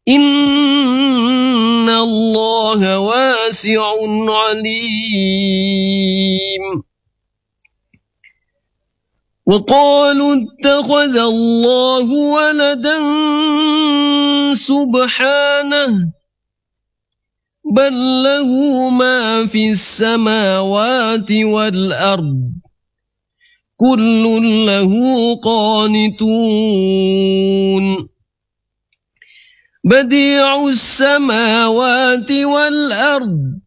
إن الله واسع عليم. وقالوا اتخذ الله ولدا سبحانه بل له ما في السماوات والأرض كل له قانتون. بديع السماوات والأرض